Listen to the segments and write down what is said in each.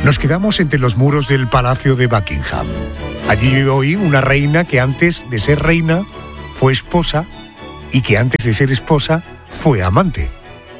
Nos quedamos entre los muros del Palacio de Buckingham. Allí vive hoy una reina que antes de ser reina fue esposa y que antes de ser esposa fue amante.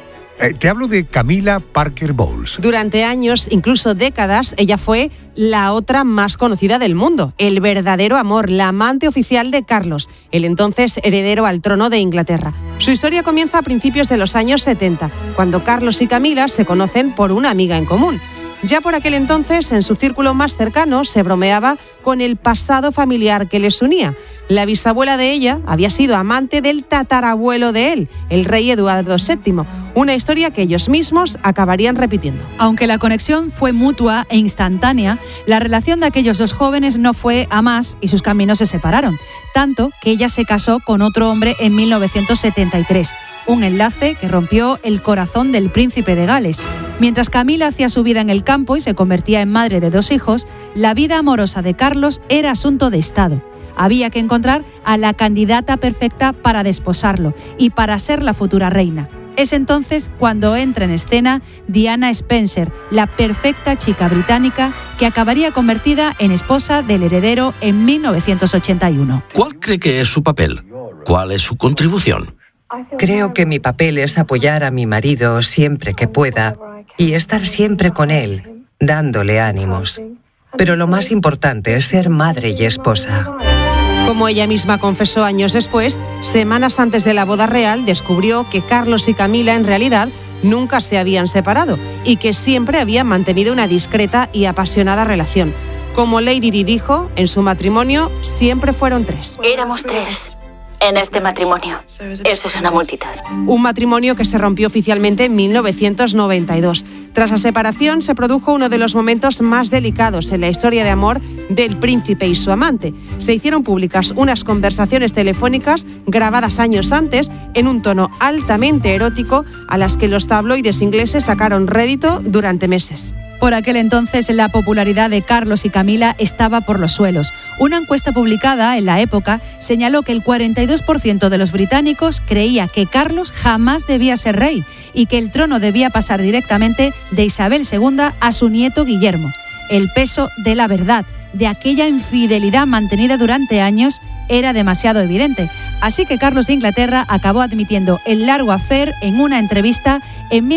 Te hablo de Camilla Parker Bowles. Durante años, incluso décadas, ella fue la otra más conocida del mundo, el verdadero amor, la amante oficial de Carlos, el entonces heredero al trono de Inglaterra. Su historia comienza a principios de los años 70, cuando Carlos y Camilla se conocen por una amiga en común. Ya por aquel entonces, en su círculo más cercano, se bromeaba con el pasado familiar que les unía. La bisabuela de ella había sido amante del tatarabuelo de él, el rey Eduardo VII, una historia que ellos mismos acabarían repitiendo. Aunque la conexión fue mutua e instantánea, la relación de aquellos dos jóvenes no fue a más y sus caminos se separaron, tanto que ella se casó con otro hombre en 1973. Un enlace que rompió el corazón del príncipe de Gales. Mientras Camilla hacía su vida en el campo y se convertía en madre de 2 hijos, la vida amorosa de Carlos era asunto de Estado. Había que encontrar a la candidata perfecta para desposarlo y para ser la futura reina. Es entonces cuando entra en escena Diana Spencer, la perfecta chica británica que acabaría convertida en esposa del heredero en 1981. ¿Cuál cree que es su papel? ¿Cuál es su contribución? Creo que mi papel es apoyar a mi marido siempre que pueda y estar siempre con él, dándole ánimos. Pero lo más importante es ser madre y esposa. Como ella misma confesó años después, semanas antes de la boda real, descubrió que Carlos y Camilla en realidad nunca se habían separado y que siempre habían mantenido una discreta y apasionada relación. Como Lady Di dijo, en su matrimonio siempre fueron 3. Éramos 3. En este matrimonio. Eso es una multitud. Un matrimonio que se rompió oficialmente en 1992. Tras la separación se produjo uno de los momentos más delicados en la historia de amor del príncipe y su amante. Se hicieron públicas unas conversaciones telefónicas grabadas años antes en un tono altamente erótico a las que los tabloides ingleses sacaron rédito durante meses. Por aquel entonces, la popularidad de Carlos y Camilla estaba por los suelos. Una encuesta publicada en la época señaló que el 42% de los británicos creía que Carlos jamás debía ser rey y que el trono debía pasar directamente de Isabel II a su nieto Guillermo. El peso de la verdad, de aquella infidelidad mantenida durante años, era demasiado evidente. Así que Carlos de Inglaterra acabó admitiendo el largo affair en una entrevista en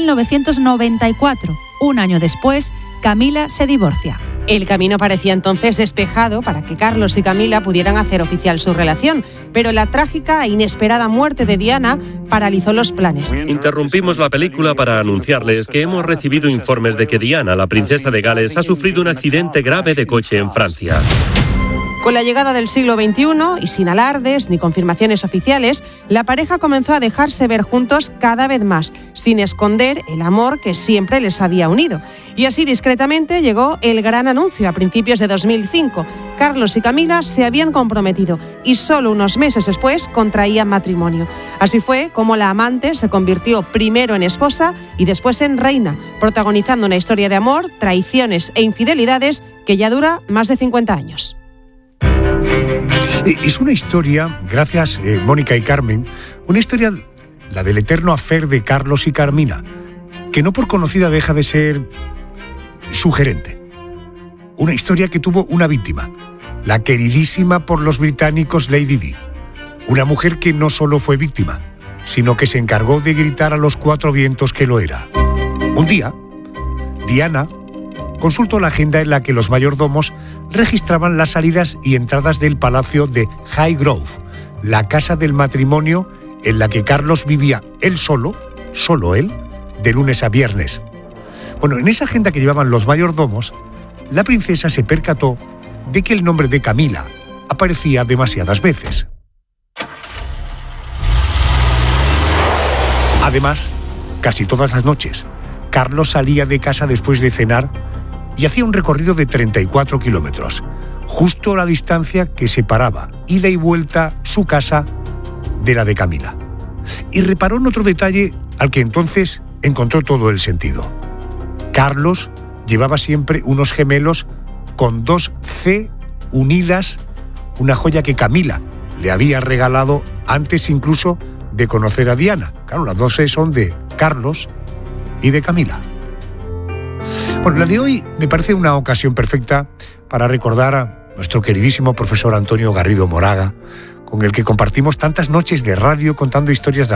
1994. Un año después, Camilla se divorcia. El camino parecía entonces despejado para que Carlos y Camilla pudieran hacer oficial su relación, pero la trágica e inesperada muerte de Diana paralizó los planes. Interrumpimos la película para anunciarles que hemos recibido informes de que Diana, la princesa de Gales, ha sufrido un accidente grave de coche en Francia. Con la llegada del siglo XXI y sin alardes ni confirmaciones oficiales, la pareja comenzó a dejarse ver juntos cada vez más, sin esconder el amor que siempre les había unido. Y así discretamente llegó el gran anuncio a principios de 2005. Carlos y Camilla se habían comprometido y solo unos meses después contraían matrimonio. Así fue como la amante se convirtió primero en esposa y después en reina, protagonizando una historia de amor, traiciones e infidelidades que ya dura más de 50 años. Es una historia, gracias Mónica y Carmen, una historia, la del eterno affair de Carlos y Carmina, que no por conocida deja de ser sugerente. Una historia que tuvo una víctima, la queridísima por los británicos Lady Di, una mujer que no solo fue víctima, sino que se encargó de gritar a los 4 vientos que lo era. Un día, Diana consultó la agenda en la que los mayordomos registraban las salidas y entradas del palacio de Highgrove, la casa del matrimonio en la que Carlos vivía él solo él, de lunes a viernes. Bueno, en esa agenda que llevaban los mayordomos, la princesa se percató de que el nombre de Camilla aparecía demasiadas veces. Además, casi todas las noches, Carlos salía de casa después de cenar y hacía un recorrido de 34 kilómetros, justo la distancia que separaba ida y vuelta su casa de la de Camilla. Y reparó en otro detalle al que entonces encontró todo el sentido. Carlos llevaba siempre unos gemelos con 2 C unidas, una joya que Camilla le había regalado antes incluso de conocer a Diana. Claro, las 2 C son de Carlos y de Camilla. Bueno, la de hoy me parece una ocasión perfecta para recordar a nuestro queridísimo profesor Antonio Garrido Moraga, con el que compartimos tantas noches de radio contando historias de